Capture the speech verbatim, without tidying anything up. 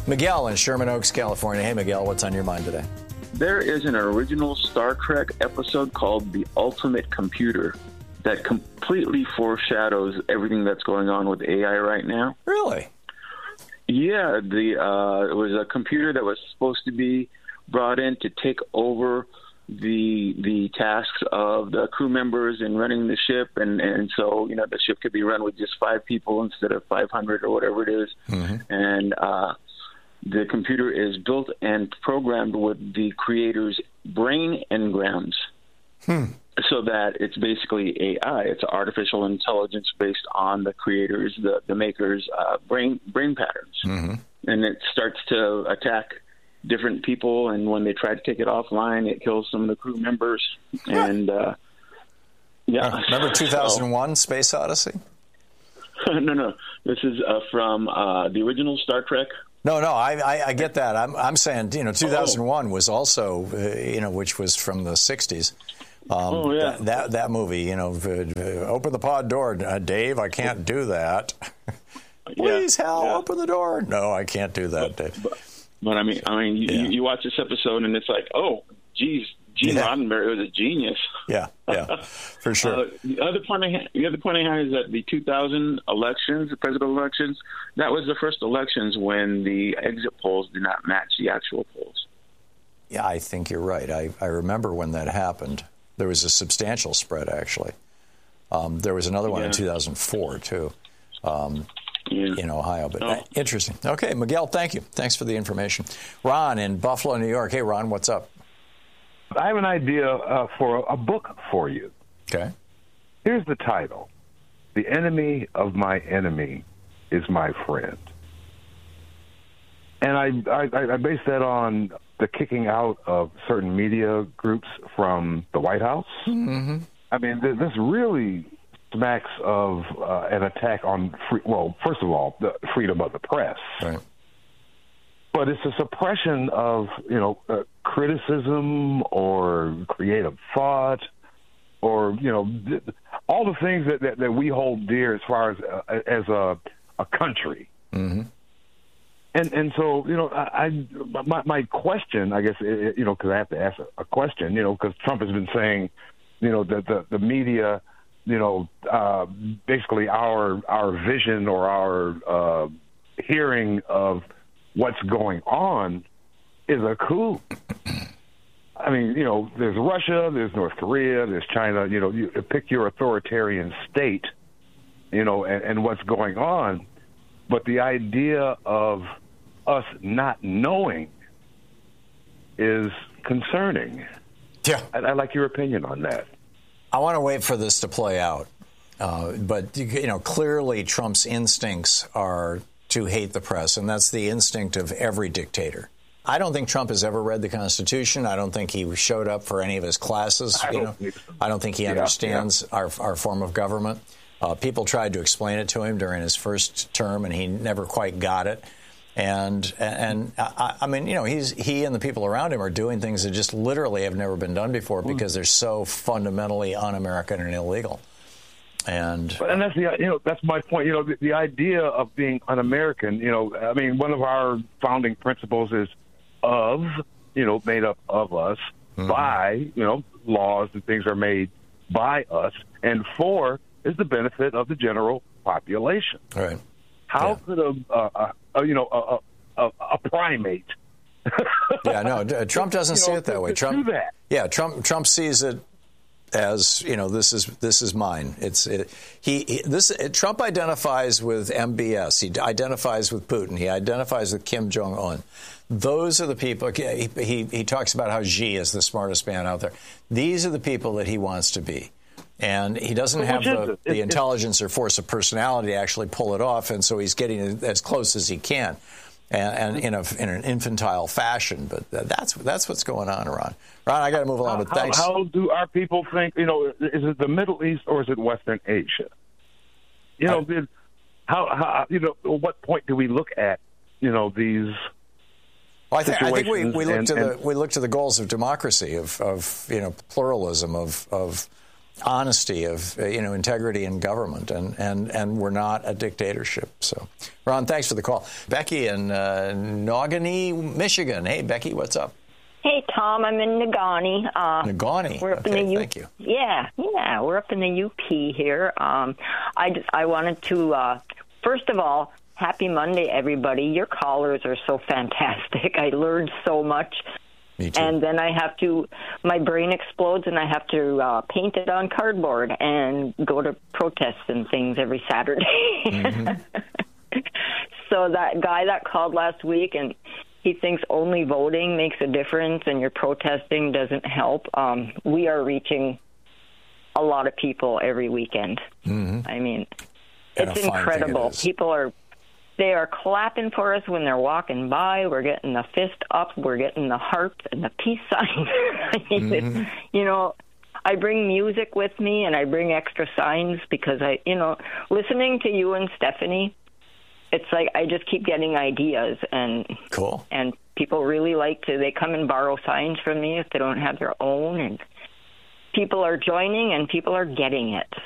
Miguel in Sherman Oaks, California. Hey, Miguel, what's on your mind today? There is an original Star Trek episode called The Ultimate Computer that completely foreshadows everything that's going on with A I right now. Really? Yeah, the uh, it was a computer that was supposed to be brought in to take over the the tasks of the crew members in running the ship, and, and so, you know, the ship could be run with just five people instead of five hundred or whatever it is. Mm-hmm. And uh, the computer is built and programmed with the creator's brain engrams. Hmm. So that it's basically A I. It's artificial intelligence based on the creators, the, the makers' uh, brain brain patterns. Mm-hmm. And it starts to attack different people, and when they try to take it offline, it kills some of the crew members. And, uh, yeah. Uh, remember two thousand one, so, Space Odyssey? no, no. This is uh, from uh, the original Star Trek. No, no, I, I, I get that. I'm, I'm saying, you know, two thousand one oh. was also, uh, you know, which was from the sixties. Um, oh, yeah. That, that that movie, you know, uh, open the pod door, uh, Dave. I can't do that. Please, yeah, Hal, yeah. open the door. No, I can't do that, but, Dave. But, but I mean, I mean, you, yeah. you watch this episode and it's like, oh, geez, Gene yeah. Roddenberry was a genius. Yeah, yeah, for sure. Uh, the other point I ha- the other point I have is that the two thousand elections, the presidential elections, that was the first elections when the exit polls did not match the actual polls. Yeah, I think you're right. I, I remember when that happened. There was a substantial spread, actually. Um, there was another one yeah. in two thousand four, too, um, yeah. in Ohio. But oh. uh, interesting. Okay, Miguel, thank you. Thanks for the information. Ron in Buffalo, New York. Hey, Ron, what's up? I have an idea uh, for a book for you. Okay. Here's the title. The enemy of my enemy is my friend. And I, I, I base that on the kicking out of certain media groups from the White House. Mm-hmm. I mean, this really smacks of uh, an attack on, free, well, first of all, the freedom of the press. Right. But it's a suppression of, you know, uh, criticism or creative thought or, you know, th- all the things that, that, that we hold dear as far as uh, as a, a country. Mm-hmm. And and so, you know, I, I my, my question, I guess, you know, because I have to ask a question, you know, because Trump has been saying, you know, that the, the media, you know, uh, basically our our vision or our uh, hearing of what's going on is a coup. I mean, you know, there's Russia, there's North Korea, there's China, you know, you pick your authoritarian state, you know, and, and what's going on. But the idea of us not knowing is concerning. Yeah. I'd, I'd like your opinion on that. I want to wait for this to play out. Uh, but, you know, clearly Trump's instincts are to hate the press, and that's the instinct of every dictator. I don't think Trump has ever read the Constitution. I don't think he showed up for any of his classes. I you don't know, think so. I don't think he yeah, understands yeah. our our form of government. Uh, people tried to explain it to him during his first term, and he never quite got it. And and I, I mean, you know, he's he and the people around him are doing things that just literally have never been done before because they're so fundamentally un-American and illegal. And and that's the you know that's my point. You know, the, the idea of being un-American. You know, I mean, one of our founding principles is of, you know, made up of us, mm-hmm. by, you know, laws and things are made by us, and for is the benefit of the general population. Right. How yeah. could a, a, a you know a, a, a primate? yeah, no, Trump doesn't you see know, it that to, way. to Trump, do that. yeah, Trump Trump sees it as, you know, this is this is mine. It's it, he, he this it, Trump identifies with M B S. He identifies with Putin. He identifies with Kim Jong Un. Those are the people. He, he he talks about how Xi is the smartest man out there. These are the people that he wants to be. And he doesn't have the, the intelligence or force of personality to actually pull it off, and so he's getting as close as he can, and, and in, a, in an infantile fashion. But that's that's what's going on, Ron. Ron, I got to move along, but thanks. How, how do our people think? You know, is it the Middle East or is it Western Asia? You know, I, how, how you know, at what point do we look at, you know, these? Well, I think, I think we, we look and, to and, the we look to the goals of democracy, of, of you know, pluralism, of of honesty, of uh, you know, integrity in government, and, and, and we're not a dictatorship. So, Ron, thanks for the call. Becky in uh, Negaunee, Michigan. Hey, Becky, what's up? Hey, Tom, I'm in Negaunee. Uh, Negaunee. We're up okay, in the U- thank you. Yeah, yeah, we're up in the U P here. Um, I, just, I wanted to, uh, first of all, happy Monday, everybody. Your callers are so fantastic. I learned so much. Me too. And then I have to, my brain explodes and I have to uh, paint it on cardboard and go to protests and things every Saturday. Mm-hmm. So that guy that called last week and he thinks only voting makes a difference and your protesting doesn't help. Um, we are reaching a lot of people every weekend. Mm-hmm. I mean, it's incredible. It People are, they are clapping for us when they're walking by. We're getting the fist up. We're getting the heart and the peace sign. I mean, mm-hmm. it, you know, I bring music with me and I bring extra signs because I, you know, listening to you and Stephanie, it's like I just keep getting ideas, and cool. And people really like to, they come and borrow signs from me if they don't have their own, and people are joining and people are getting it.